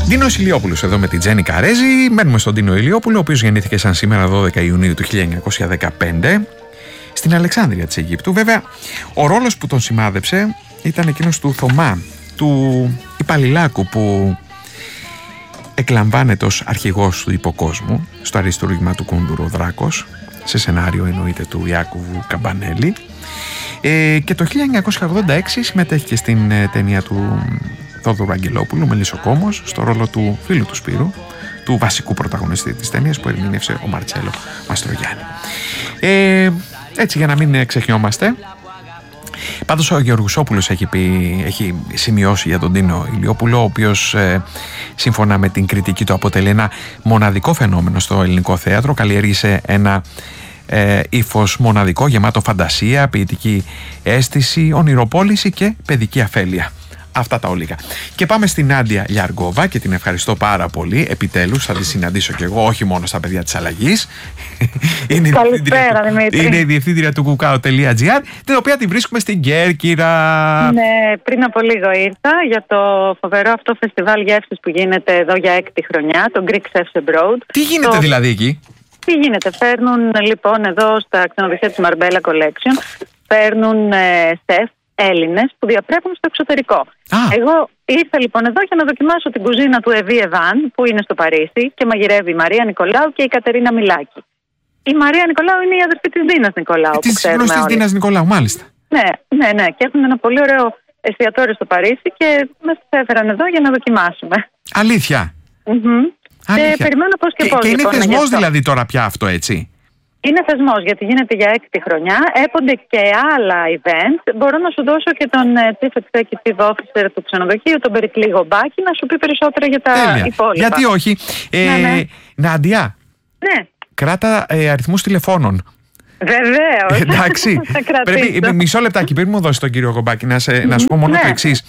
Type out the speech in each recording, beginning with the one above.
Ντίνος Ηλιόπουλος εδώ με την Τζέννη Καρέζη. Μένουμε στον Ντίνο Ηλιόπουλο, ο οποίος γεννήθηκε σαν σήμερα 12 Ιουνίου του 1915 στην Αλεξάνδρεια της Αιγύπτου. Βέβαια, ο ρόλος που τον σημάδεψε ήταν εκείνος του Θωμά, του υπαλληλάκου που εκλαμβάνεται ως αρχηγός του υποκόσμου στο αριστούργημα του Κούντουρου ο Δράκος, σε σενάριο εννοείται του Ιάκωβου Καμπανέλη, και το 1986 συμμετέχει και στην ταινία του Θόδωρου Αγγελόπουλου, Μελισσοκόμος, στο ρόλο του φίλου του Σπύρου, του βασικού πρωταγωνιστή της ταινίας, που ερμήνευσε ο Μαρτσέλο Μαστρογιάννη. Έτσι, για να μην ξεχνιόμαστε, πάντως ο Γεωργουσόπουλος έχει σημειώσει για τον Ντίνο Ηλιόπουλο, ο οποίος σύμφωνα με την κριτική του αποτελεί ένα μοναδικό φαινόμενο στο ελληνικό θέατρο. Καλλιέργησε ένα ύφος μοναδικό, γεμάτο φαντασία, ποιητική αίσθηση, ονειροπόληση και παιδική αφέλεια. Αυτά τα ολίγα. Και πάμε στην Νάντια Λιαργόβα και την ευχαριστώ πάρα πολύ. Επιτέλους θα τη συναντήσω κι εγώ, όχι μόνο στα παιδιά της Αλλαγής. Καλησπέρα, Δημήτρη. Είναι η διευθύντρια του kukao.gr, την οποία τη βρίσκουμε στην Κέρκυρα. Ναι, πριν από λίγο ήρθα για το φοβερό αυτό φεστιβάλ γεύσης που γίνεται εδώ για 6η χρονιά, το Greek Chefs Abroad. Τι γίνεται δηλαδή εκεί? Τι γίνεται, φέρνουν λοιπόν εδώ στα ξενοδοχεία της Marbella Collection, φέρνουν σεφ Έλληνες που διαπρέπουν στο εξωτερικό. Εγώ ήρθα λοιπόν εδώ για να δοκιμάσω την κουζίνα του Εβί Εβάν, που είναι στο Παρίσι και μαγειρεύει η Μαρία Νικολάου και η Κατερίνα Μιλάκη. Η Μαρία Νικολάου είναι η αδερφή της Δίνας Νικολάου. Της γνωστής Δίνας Νικολάου, μάλιστα. Ναι. Και έχουν ένα πολύ ωραίο εστιατόριο στο Παρίσι και μας έφεραν εδώ για να δοκιμάσουμε. Αλήθεια. Και περιμένω πώς και πώς. Και είναι θεσμός δηλαδή τώρα πια αυτό, έτσι? Είναι θεσμός, γιατί γίνεται για 6η χρονιά. Έπονται και άλλα events. Μπορώ να σου δώσω και τον Chief Executive Officer του ξενοδοχείου, τον Περικλή Γομπάκη, να σου πει περισσότερα για τα υπόλοιπα. Γιατί όχι. Ναι. Νάντια, ναι. Κράτα αριθμούς τηλεφώνων. Βεβαίως. Εντάξει. Πρέπει μισό λεπτάκι πριν μου δώσει τον κύριο Γομπάκη να σου πω μόνο το εξής.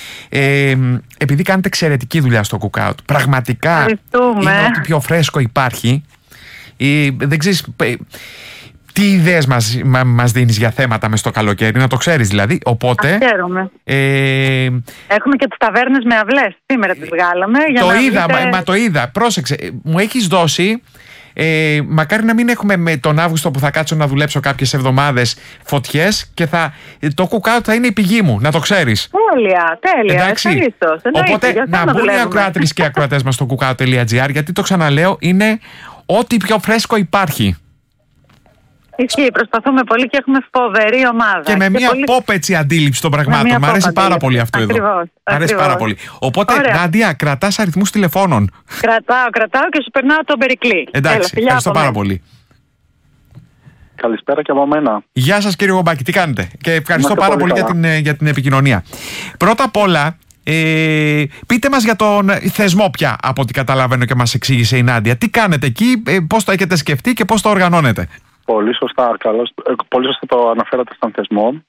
Επειδή κάνετε εξαιρετική δουλειά στο Cookout, πραγματικά είναι ό,τι πιο φρέσκο υπάρχει. Δεν ξέρεις τι ιδέες μας δίνεις για θέματα μες στο καλοκαίρι, να το ξέρεις δηλαδή. Οπότε χαίρομαι. Έχουμε και τις ταβέρνες με αυλές. Σήμερα τις βγάλαμε. Το είδα. Πρόσεξε. Μου έχεις δώσει. Μακάρι να μην έχουμε με τον Αύγουστο που θα κάτσω να δουλέψω κάποιες εβδομάδες φωτιές και το Cookout θα είναι η πηγή μου, να το ξέρεις. Τέλεια. Εντάξει. Οπότε να μπουν οι ακροάτρες και οι ακροατές μας στο kukao.gr, γιατί το ξαναλέω, είναι ό,τι πιο φρέσκο υπάρχει. Ισχύει, προσπαθούμε πολύ και έχουμε φοβερή ομάδα. Και με μια pop έτσι αντίληψη των πραγμάτων. Μ' αρέσει πάρα πολύ αυτό εδώ. Μ' αρέσει πάρα πολύ. Οπότε, Νάντια, κρατάς αριθμούς τηλεφώνων? Κρατάω και σου περνάω τον Περικλή. Εντάξει, ευχαριστώ πάρα πολύ. Καλησπέρα και από μένα. Γεια σας κύριε Γομπάκη, τι κάνετε? Και ευχαριστώ πάρα πολύ για την επικοινωνία. Πρώτα απ' όλα, πείτε μας για τον θεσμό πια, από ό,τι καταλαβαίνω και μας εξήγησε η Νάντια. Τι κάνετε εκεί, πώς το έχετε σκεφτεί και πώς το οργανώνετε? Πολύ σωστά το αναφέρατε στον θεσμό.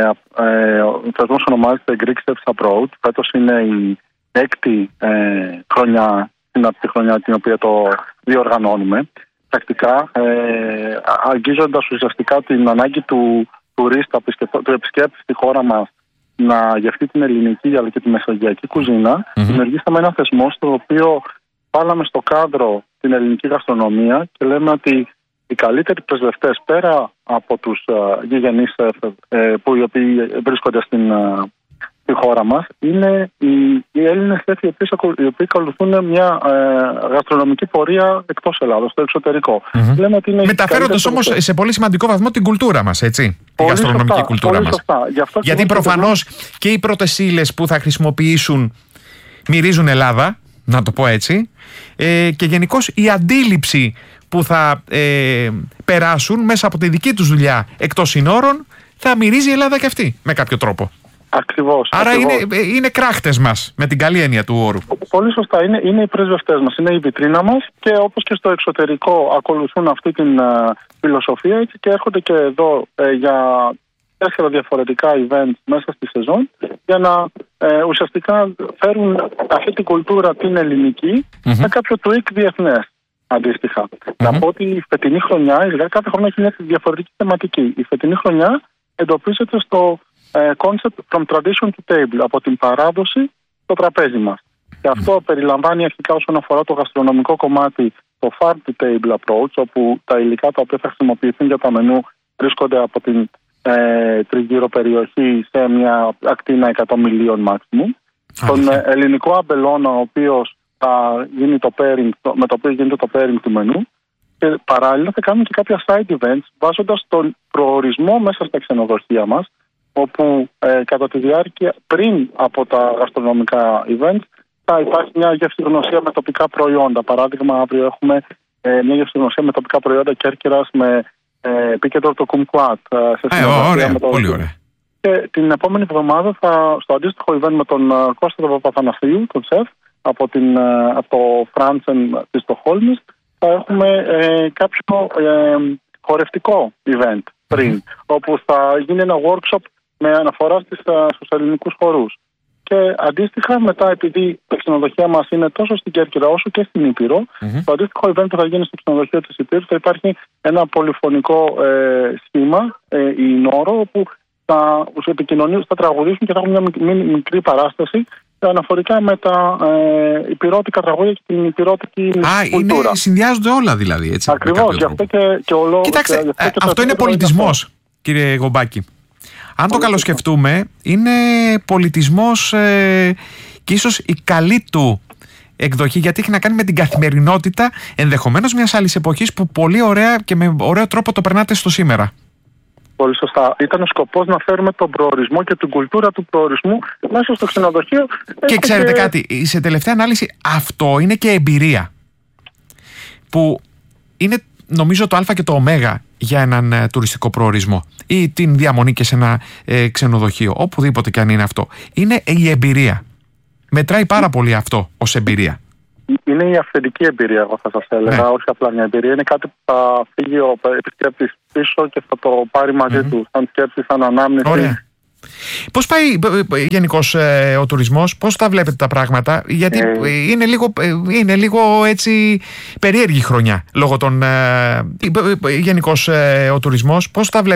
Ο θεσμός ονομάζεται Greek Chefs Abroad. Φέτος είναι η 6η χρονιά, την οποία το διοργανώνουμε. Πρακτικά, αγγίζοντας ουσιαστικά την ανάγκη του τουρίστα, του επισκέπτη στη χώρα μας, να γευτεί την ελληνική αλλά και τη μεσογειακή κουζίνα, δημιουργήσαμε ένα θεσμό στο οποίο βάλαμε στο κάδρο την ελληνική γαστρονομία και λέμε ότι οι καλύτεροι πρεσβευτές, πέρα από τους γηγενείς που οι οποίοι βρίσκονται στη χώρα μας, είναι οι Έλληνες οι οποίοι ακολουθούν μια γαστρονομική πορεία εκτός Ελλάδος, στο εξωτερικό. Μεταφέροντας όμως σε πολύ σημαντικό βαθμό την κουλτούρα μας, έτσι. Τη γαστρονομική κουλτούρα μας. Γιατί προφανώς και οι πρώτες ύλες που θα χρησιμοποιήσουν μυρίζουν Ελλάδα, να το πω έτσι, και γενικώς η αντίληψη που θα περάσουν μέσα από τη δική τους δουλειά εκτός συνόρων θα μυρίζει η Ελλάδα και αυτή με κάποιο τρόπο. Ακριβώς. Άρα είναι κράχτες μας, με την καλή έννοια του όρου. Πολύ σωστά. Είναι οι πρεσβευτές μας, είναι η βιτρίνα μας και όπως και στο εξωτερικό ακολουθούν αυτή την φιλοσοφία, έτσι και έρχονται και εδώ για 4 διαφορετικά events μέσα στη σεζόν για να ουσιαστικά φέρουν αυτή την κουλτούρα την ελληνική με κάποιο tweak διεθνές. Αντίστοιχα. Να πω ότι η φετινή χρονιά, κάθε χρονιά έχει μια διαφορετική θεματική. Η φετινή χρονιά εντοπίζεται στο concept from tradition to table, από την παράδοση στο τραπέζι μας. Και αυτό περιλαμβάνει αρχικά όσον αφορά το γαστρονομικό κομμάτι το farm to table approach, όπου τα υλικά τα οποία θα χρησιμοποιηθούν για τα μενού βρίσκονται από την τριγύρω περιοχή σε μια ακτίνα 100 μιλίων maximum. Τον ελληνικό αμπελώνα, ο οποίος θα γίνει με το οποίο γίνεται το pairing του μενού. Και παράλληλα θα κάνουμε και κάποια side events βάζοντας τον προορισμό μέσα στα ξενοδοχεία μας, όπου κατά τη διάρκεια πριν από τα γαστρονομικά events θα υπάρχει μια γευστηγνωσία με τοπικά προϊόντα. Παράδειγμα, αύριο έχουμε μια γευστηγνωσία με τοπικά προϊόντα Κέρκυρας με επίκεντρο το κουμκουάτ. Ωραία, πολύ ωραία. Και την επόμενη εβδομάδα στο αντίστοιχο event με τον Κώστα Παπαθανασίου, τον σεφ, από το Φράντσεν της Στοκχόλμης, θα έχουμε κάποιο χορευτικό event πριν, όπου θα γίνει ένα workshop με αναφορά στους ελληνικούς χορούς. Και αντίστοιχα μετά, επειδή τα ξενοδοχεία μας είναι τόσο στην Κέρκυρα όσο και στην Ήπειρο, το αντίστοιχο event που θα γίνει στο ξενοδοχείο της Ήπειρου θα υπάρχει ένα πολυφωνικό σχήμα, η Νόρο, όπου θα τραγουδήσουν και θα έχουν μια μικρή παράσταση αναφορικά με τα υπηρώτικα τραγούδια και την υπηρώτικη κουλτούρα. Συνδυάζονται όλα δηλαδή, έτσι. Ακριβώς, γι' αυτό και ο λόγος. Κοιτάξτε, αυτό είναι πολιτισμός, κύριε Γομπάκη. Αν το καλοσκεφτούμε, είναι πολιτισμός και ίσως η καλή του εκδοχή, γιατί έχει να κάνει με την καθημερινότητα ενδεχομένως μιας άλλης εποχής που πολύ ωραία και με ωραίο τρόπο το περνάτε στο σήμερα. Πολύ σωστά. Ήταν ο σκοπός να φέρουμε τον προορισμό και την κουλτούρα του προορισμού μέσα στο ξενοδοχείο. Και ξέρετε κάτι, σε τελευταία ανάλυση αυτό είναι και εμπειρία που είναι νομίζω το α και το ω για έναν τουριστικό προορισμό ή την διαμονή και σε ένα ξενοδοχείο, οπουδήποτε και αν είναι αυτό. Είναι η εμπειρία. Μετράει πάρα πολύ αυτό ως εμπειρία. Είναι η αυθεντική εμπειρία, εγώ θα σας έλεγα, όχι απλά μια εμπειρία. Είναι κάτι που θα φύγει ο επισκέπτης πίσω και θα το πάρει μαζί του, σαν σκέψη, σαν ανάμνηση. Ωραία. Πώς πάει γενικώς ο τουρισμός, πώς τα βλέπετε τα πράγματα, γιατί είναι λίγο έτσι περίεργη χρονιά λόγω των γενικώς ο τουρισμός, πώς τα βλέπετε?